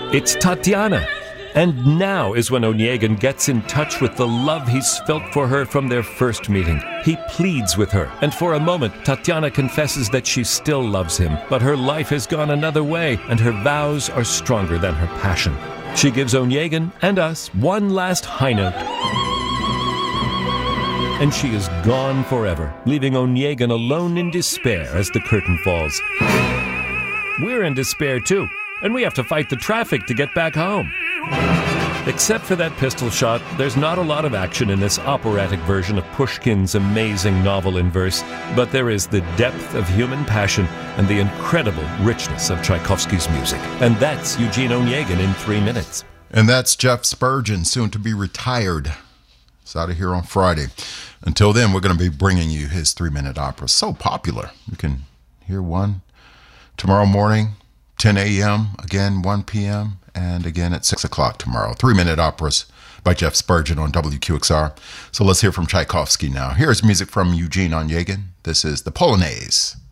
It's Tatiana. And now is when Onegin gets in touch with the love he's felt for her from their first meeting. He pleads with her, and for a moment, Tatiana confesses that she still loves him, but her life has gone another way, and her vows are stronger than her passion. She gives Onegin and us one last high note, and she is gone forever, leaving Onegin alone in despair as the curtain falls. We're in despair too, and we have to fight the traffic to get back home. Except for that pistol shot, there's not a lot of action in this operatic version of Pushkin's amazing novel in verse, but there is the depth of human passion and the incredible richness of Tchaikovsky's music. And that's Eugene Onegin in 3 minutes. And that's Jeff Spurgeon, soon to be retired. It's out of here on Friday. Until then, we're going to be bringing you his 3-minute opera. So popular. You can hear one tomorrow morning, 10 a.m., again 1 p.m., and again at 6 o'clock tomorrow. 3-minute operas by Jeff Spurgeon on WQXR. So let's hear from Tchaikovsky now. Here's music from Eugene Onegin. This is the Polonaise.